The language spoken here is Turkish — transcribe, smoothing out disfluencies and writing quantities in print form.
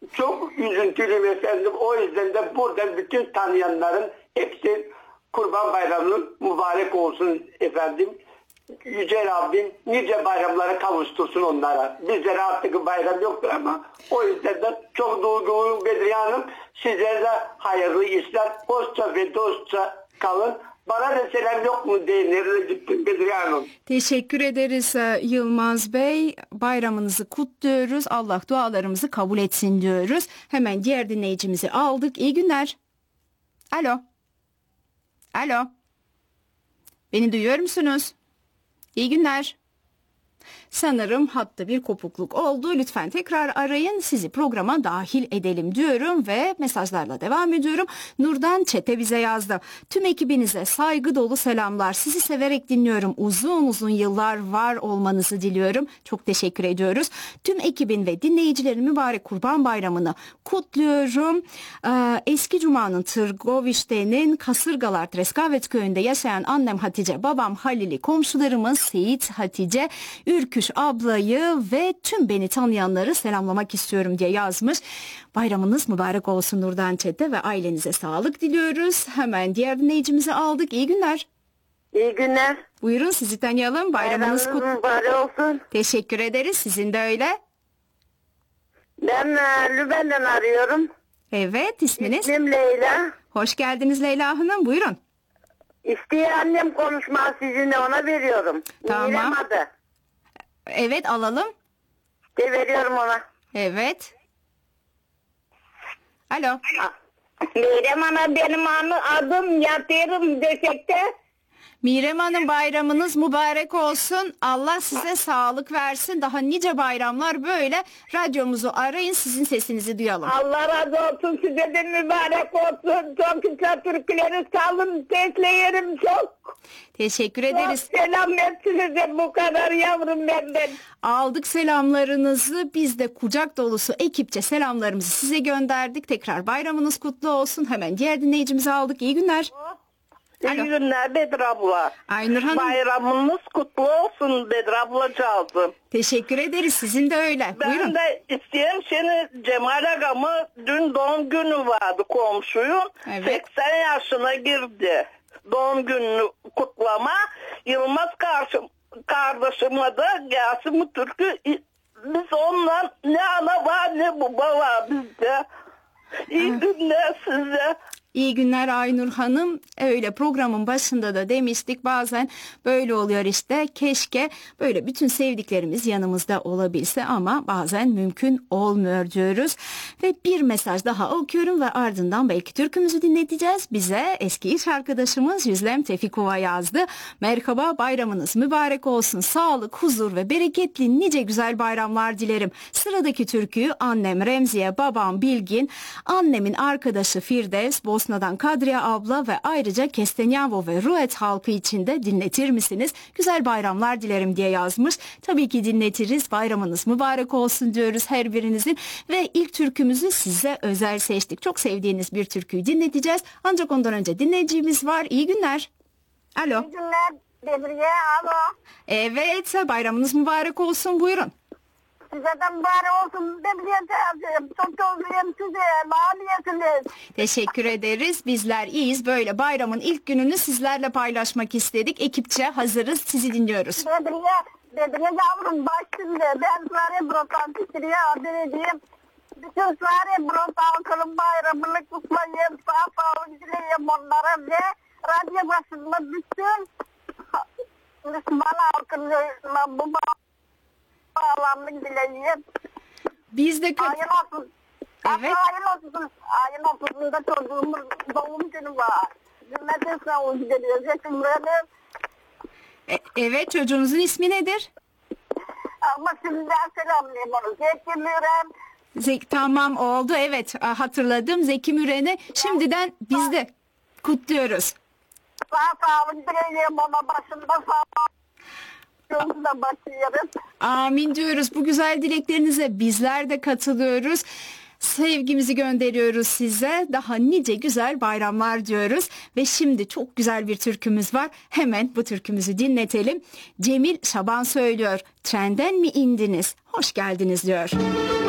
çok üzüntülüyüm efendim. O yüzden de burada bütün tanıyanların hepsi Kurban Bayramı'nın mübarek olsun efendim. Yüce Rabbim nice bayramlara kavuştursun onlara. Bizlere artık bayram yoktur ama o yüzden de çok duygu'luyum Bedriye Hanım. Sizlere de hayırlı işler. Hoşça ve dostça kalın. Bana da selam yok mu diye nereye gittin Bedriye Hanım? Teşekkür ederiz Yılmaz Bey. Bayramınızı kutluyoruz. Allah dualarımızı kabul etsin diyoruz. Hemen diğer dinleyicimizi aldık. İyi günler. Alo. Alo. Beni duyuyor musunuz? İyi günler. Sanırım hatta bir kopukluk oldu. Lütfen tekrar arayın. Sizi programa dahil edelim diyorum ve mesajlarla devam ediyorum. Nurdan Çete bize yazdı. Tüm ekibinize saygı dolu selamlar. Sizi severek dinliyorum. Uzun uzun yıllar var olmanızı diliyorum. Çok teşekkür ediyoruz. Tüm ekibin ve dinleyicilerin mübarek Kurban Bayramı'nı kutluyorum. Eski Cuma'nın Tırgoviş'te'nin Kasırgalar Treskavet köyünde yaşayan annem Hatice, babam Halil'i, komşularımız Seyit, Hatice, Ürküş ablayı ve tüm beni tanıyanları selamlamak istiyorum diye yazmış. Bayramınız mübarek olsun Nurdan Çete ve ailenize sağlık diliyoruz. Hemen diğer dinleyicimizi aldık. İyi günler. İyi günler. Buyurun sizi tanıyalım. Bayramınız mübarek olsun. Teşekkür ederiz. Sizin de öyle. Ben Lübnan'dan arıyorum. Evet, isminiz? İsmim Leyla. Hoş geldiniz Leyla Hanım. Buyurun. İsteyen annem konuşmaz sizinle, ona veriyorum. Tamam. Mirem adı. Evet, alalım. De veriyorum ona. Evet. Alo. Mirem ana benim adım, yatıyorum döşekte. Mirem Hanım, bayramınız mübarek olsun. Allah size sağlık versin. Daha nice bayramlar böyle. Radyomuzu arayın, sizin sesinizi duyalım. Allah razı olsun, size de mübarek olsun. Çok güzel türküleri salın, sesleyelim çok. Teşekkür ederiz. Çok selam size, bu kadar yavrum benden. Aldık selamlarınızı. Biz de kucak dolusu ekipçe selamlarımızı size gönderdik. Tekrar bayramınız kutlu olsun. Hemen diğer dinleyicimizi aldık. İyi günler. İyi günler Bedri abla. Aynur Hanım. Bayramınız kutlu olsun Bedri ablacığım. Teşekkür ederiz. Sizin de öyle. Ben Buyurun. de isteyen seni Cemal Agam'ı, dün doğum günü vardı komşuyum. Evet. 80 yaşına girdi. Doğum gününü kutlama. Yılmaz kardeşime de gelsin bu türkü. Biz ondan ne ana var ne baba var bizde. İyi günler size. İyi günler Aynur Hanım. Öyle programın başında da demiştik, bazen böyle oluyor işte. Keşke böyle bütün sevdiklerimiz yanımızda olabilse ama bazen mümkün olmuyor diyoruz. Ve bir mesaj daha okuyorum ve ardından belki türkümüzü dinleteceğiz. Bize eski iş arkadaşımız Yüzlem Tefikova yazdı. Merhaba, bayramınız mübarek olsun. Sağlık, huzur ve bereketli nice güzel bayramlar dilerim. Sıradaki türküyü annem Remziye, babam Bilgin, annemin arkadaşı Firdevs, Bosna'dan Kadriye abla ve ayrıca Kestenjavo ve Ruet halkı için de dinletir misiniz? Güzel bayramlar dilerim diye yazmış. Tabii ki dinletiriz. Bayramınız mübarek olsun diyoruz her birinizin. Ve ilk türkümüzü size özel seçtik. Çok sevdiğiniz bir türküyü dinleteceğiz. Ancak ondan önce dinleyicimiz var. İyi günler. Alo. İyi günler Bedriye abla. Evet, bayramınız mübarek olsun. Buyurun. Size de mübarek olsun Bedriye teyzeciğim. Çok özlüyorum sizi. Mahalliyesiniz. Teşekkür ederiz. Bizler iyiyiz. Böyle bayramın ilk gününü sizlerle paylaşmak istedik. Ekipçe hazırız. Sizi dinliyoruz. Bedriye yavrum başsındı. Ben Sare Brotantistri'ye adı edeyim. Bütün Sare Brotantistri'nin bayramını kutlayayım. Sağlık dileyim onlara ve radyo başında bütün Müslüman halkının bu bağlamını dileyim. Biz de Ayın olsun. Evet. Ayın 30'unda çocuğumun doğum günü var. Cümleten sağ olun geliyor. Evet, çocuğunuzun ismi nedir? Ama şimdiden selamlayayım onu. Zeki Müren. Tamam, oldu, evet, hatırladım. Zeki Müren'i şimdiden biz de kutluyoruz. Sağlık dileyim ona, başında sağlık. Yolunda başlıyoruz. Amin diyoruz. Bu güzel dileklerinize bizler de katılıyoruz. Sevgimizi gönderiyoruz size. Daha nice güzel bayramlar diyoruz. Ve şimdi çok güzel bir türkümüz var. Hemen bu türkümüzü dinletelim. Cemil Şaban söylüyor. Trenden mi indiniz? Hoş geldiniz diyor.